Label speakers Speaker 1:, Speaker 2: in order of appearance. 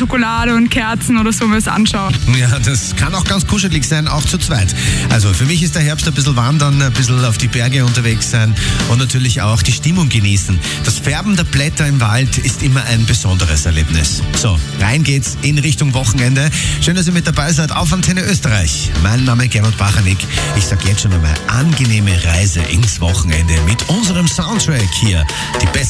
Speaker 1: Schokolade und Kerzen oder so was anschauen.
Speaker 2: Ja, das kann auch ganz kuschelig sein, auch zu zweit. Also für mich ist der Herbst ein bisschen wandern, ein bisschen auf die Berge unterwegs sein und natürlich auch die Stimmung genießen. Das Färben der Blätter im Wald ist immer ein besonderes Erlebnis. So, rein geht's in Richtung Wochenende. Schön, dass ihr mit dabei seid auf Antenne Österreich. Mein Name ist Gernot Bachanik. Ich sag jetzt schon einmal angenehme Reise ins Wochenende mit unserem Soundtrack hier. Die besten